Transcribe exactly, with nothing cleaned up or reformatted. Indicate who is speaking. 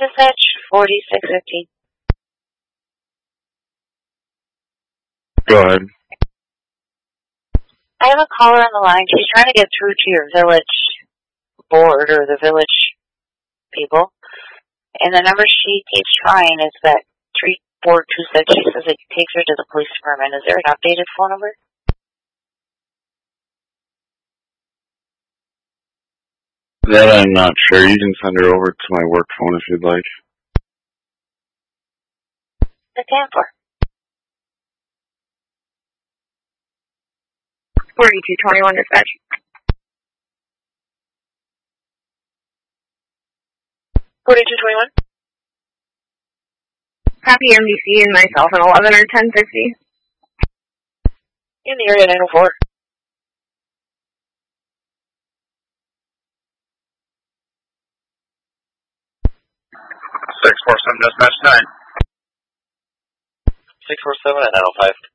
Speaker 1: Dispatch forty-six fifteen.
Speaker 2: Go ahead.
Speaker 1: I have a caller on the line. She's trying to get through to your village board or the village people. And the number she keeps trying is that three four two six. She says it takes her to the police department. Is there an updated phone number?
Speaker 2: That I'm not sure. You can send her over to my work phone if you'd like.
Speaker 1: The ten for.
Speaker 3: forty-two twenty-one dispatch.
Speaker 1: forty-two twenty-one.
Speaker 3: Copy M D C and myself at eleven or ten fifty.
Speaker 1: In the area nine oh four.
Speaker 4: six four seven dispatch nine.
Speaker 5: six four seven at nine oh five.